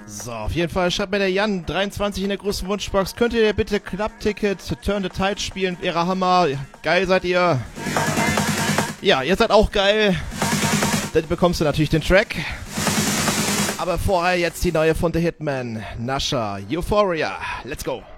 So, auf jeden Fall schreibt mir der Jan, 23 in der großen Wunschbox. Könnt ihr bitte Club-Ticket Turn the Tide spielen? Wäre Hammer. Geil seid ihr. Ja, ihr seid auch geil. Dann bekommst du natürlich den Track. Aber vorher jetzt die neue von The Hitman. Nasha, Euphoria. Let's go.